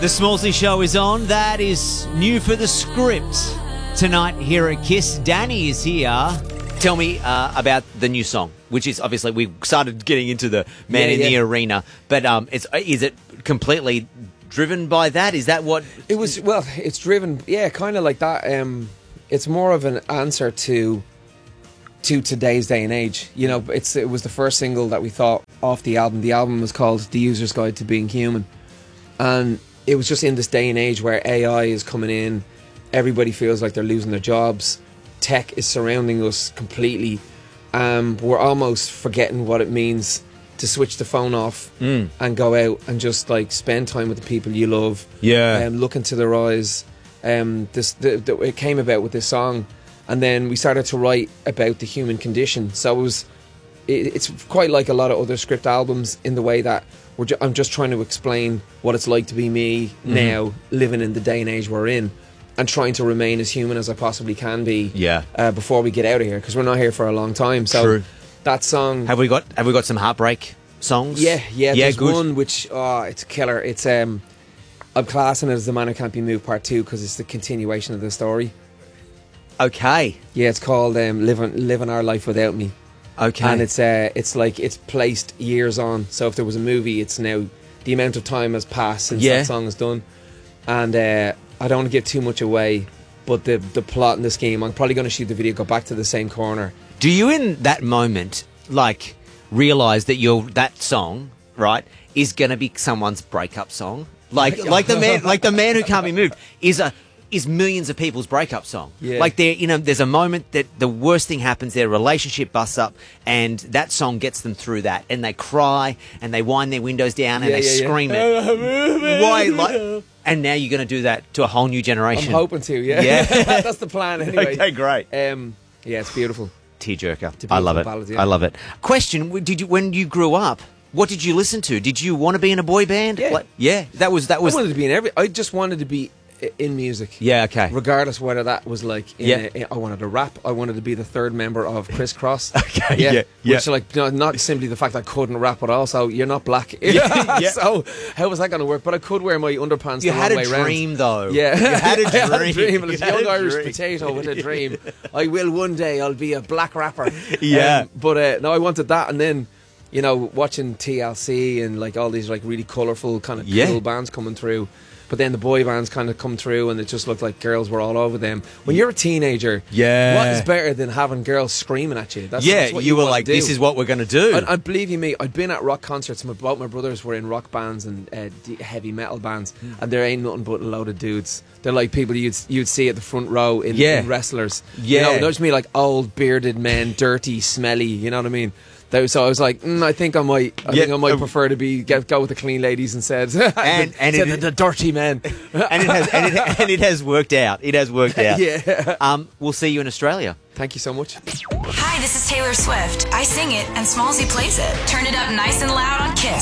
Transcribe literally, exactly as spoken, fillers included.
The Smallsy Show is on. That is new for the script tonight here at Kiss. Danny is here. Tell me uh, about the new song, which is obviously we started getting into the Man Yeah, in yeah. the Arena, but um, it's is it completely driven by that? Is that what It was, well, it's driven, yeah, kind of like that. Um, it's more of an answer to to today's day and age. You know, it's it was the first single that we thought off the album. The album was called The User's Guide to Being Human. And it was just in this day and age where A I is coming in, everybody feels like they're losing their jobs, tech is surrounding us completely. Um, we're almost forgetting what it means to switch the phone off Mm. and go out and just like spend time with the people you love. Yeah. Um, look into their eyes. Um, this the, the, it came about with this song, and then we started to write about the human condition. So it was, it, it's quite like a lot of other script albums in the way that we're ju- I'm just trying to explain what it's like to be me Mm-hmm. now, living in the day and age we're in, and trying to remain as human as I possibly can be. Yeah. Uh, before we get out of here, because we're not here for a long time. So True. that song. have we got? Have we got some heartbreak songs? Yeah, yeah. yeah. There's Good. one which, oh, it's a killer. It's um, I'm classing it as The Man Who Can't Be Moved Part Two because it's the continuation of the story. Okay. Yeah, it's called um, "Living Living Our Life Without Me," Okay. and it's uh, it's like it's placed years on. So if there was a movie, it's now the amount of time has passed since Yeah. that song is done, and uh, I don't want to give too much away. But the the plot in this game, I'm probably going to shoot the video, go back to the same corner. Do you, in that moment, like realize that your that song, right, is going to be someone's breakup song? Like, like the man, like the man who can't be moved is a is millions of people's breakup song. Yeah. Like there, you know, there's a moment that the worst thing happens, their relationship busts up, and that song gets them through that, and they cry and they wind their windows down and Yeah, they yeah, yeah. scream it. Why? Like, and now you're going to do that to a whole new I'm generation. hoping to. Yeah, Yeah. that's the plan anyway. Okay, great. Um, yeah, it's beautiful. Tearjerker. a I love beautiful it. ballad, yeah. I love it. Question: w- Did you, when you grew up, what did you listen to? Did you want to be in a boy band? Yeah. Like- yeah. That was that I was. wanted to be in every. I just wanted to be i- in music. Yeah. Okay. Regardless whether that was like, in Yeah. a, I wanted to rap. I wanted to be the third member of Criss Cross. Okay, yeah, yeah, yeah. Which like no, not simply the fact I couldn't rap, but also you're not black. Yeah, yeah. So how was that going to work? But I could wear my underpants. You the had long a way round. dream, though. Yeah, You had a I had a dream. dream. You It's a had young a Irish dream. potato with a dream. I will one day. I'll be a black rapper. Yeah. Um, but uh, no, I wanted that, and then you know, watching T L C and like all these like really colourful kind of Yeah. cool bands coming through. But then the boy bands kind of come through, and it just looked like girls were all over them. When you're a teenager, Yeah. what is better than having girls screaming at you? That's, Yeah. that's what you were want like, to do. this is what we're going to do. And, and believe you me, I'd been at rock concerts. My, both my brothers were in rock bands and uh, d- heavy metal bands, Hmm. and there ain't nothing but a load of dudes. They're like people you'd you'd see at the front row in, Yeah. in wrestlers. Yeah. you know, those me like old bearded men, dirty, smelly. You know what I mean? They- So I was like, mm, I think I might, I Yeah, think I might uh, prefer to be get, go with the clean ladies instead. And- and Instead it- of the dirty men. and it has and it, and it has worked out. It has worked out. Yeah. Um. We'll see you in Australia. Thank you so much. Hi, this is Taylor Swift. I sing it and Smallsy plays it. Turn it up nice and loud on Kiss.